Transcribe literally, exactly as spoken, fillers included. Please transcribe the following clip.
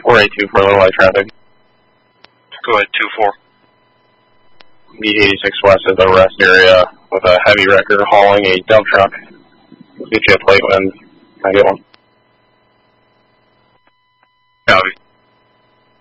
four eight two for a little light traffic. Go ahead, two four. B eighty-six West is a rest area with a heavy wrecker hauling a dump truck. Get you a plate when I get one. Copy.